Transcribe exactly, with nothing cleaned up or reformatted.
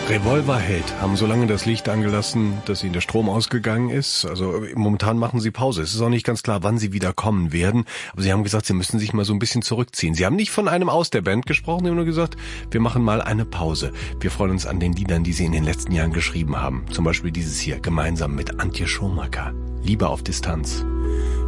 Revolverheld haben so lange das Licht angelassen, dass ihnen der Strom ausgegangen ist. Also momentan machen sie Pause. Es ist auch nicht ganz klar, wann sie wieder kommen werden. Aber sie haben gesagt, sie müssen sich mal so ein bisschen zurückziehen. Sie haben nicht von einem Aus der Band gesprochen, sie haben nur gesagt, wir machen mal eine Pause. Wir freuen uns an den Liedern, die sie in den letzten Jahren geschrieben haben. Zum Beispiel dieses hier, gemeinsam mit Antje Schumacher. Liebe auf Distanz.